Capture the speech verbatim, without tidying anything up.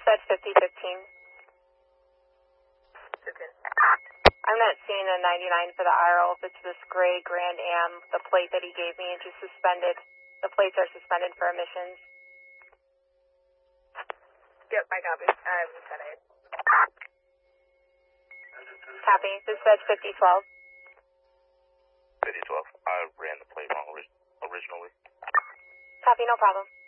Dispatch fifty fifteen. I'm not seeing a ninety-nine for the R O. If it's this gray Grand Am, the plate that he gave me is just suspended. The plates are suspended for emissions. Yep, I copy. I'm ten eight. Copy. Dispatch fifty twelve. fifty twelve. I ran the plate wrong ori- originally. Copy, no problem.